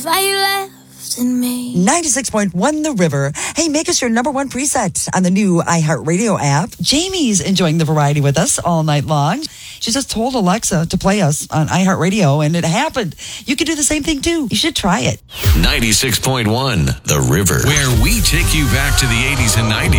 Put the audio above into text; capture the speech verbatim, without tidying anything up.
Why you left in me? ninety-six point one The River. Hey, make us your number one preset on the new iHeartRadio app. Jamie's enjoying the variety with us all night long. She just told Alexa to play us on iHeartRadio, and it happened. You can do the same thing, too. You should try it. ninety-six point one The River, where we take you back to the eighties and nineties.